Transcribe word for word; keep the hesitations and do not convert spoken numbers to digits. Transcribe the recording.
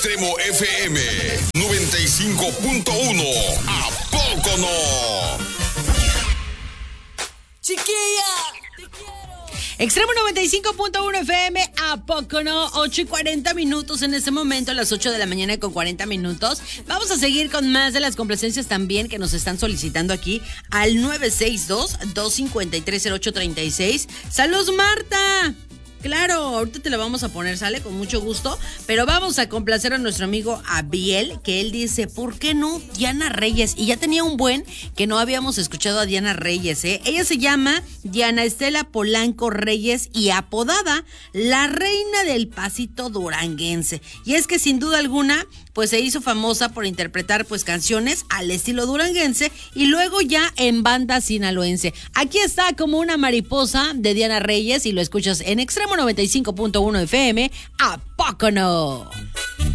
Extremo F M noventa y cinco punto uno. ¿A poco no? Chiquilla, te quiero. Extremo noventa y cinco punto uno F M, ¿a poco no? ocho y cuarenta minutos en este momento, a las ocho de la mañana con cuarenta minutos. Vamos a seguir con más de las complacencias también que nos están solicitando aquí al nueve seis dos, dos cinco tres, cero ocho tres seis. ¡Saludos, Marta! Claro, ahorita te la vamos a poner, sale con mucho gusto, pero vamos a complacer a nuestro amigo Abiel, que él dice, ¿por qué no Diana Reyes? Y ya tenía un buen que no habíamos escuchado a Diana Reyes, ¿eh? Ella se llama Diana Estela Polanco Reyes y apodada la reina del pasito duranguense. Y es que sin duda alguna, pues se hizo famosa por interpretar pues canciones al estilo duranguense y luego ya en banda sinaloense. Aquí está Como una mariposa de Diana Reyes y lo escuchas en Extremo noventa y cinco punto uno F M, ¿a poco no?